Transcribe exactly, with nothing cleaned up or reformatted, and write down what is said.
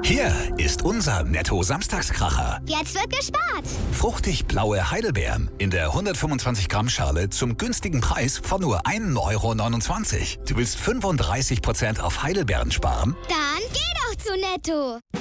Hier ist unser Netto-Samstagskracher. Jetzt wird gespart. Fruchtig blaue Heidelbeeren in der hundertfünfundzwanzig Gramm Schale zum günstigen Preis von nur ein Euro neunundzwanzig. Du willst fünfunddreißig Prozent auf Heidelbeeren sparen? Dann geh doch zu Netto.